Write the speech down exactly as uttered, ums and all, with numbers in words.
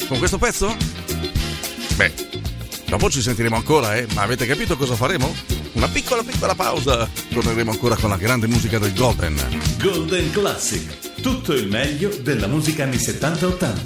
con questo pezzo? Beh, dopo ci sentiremo ancora, eh? Ma avete capito cosa faremo? Una piccola piccola pausa. Torneremo ancora con la grande musica del Golden. Golden Classic. Tutto il meglio della musica anni settanta ottanta.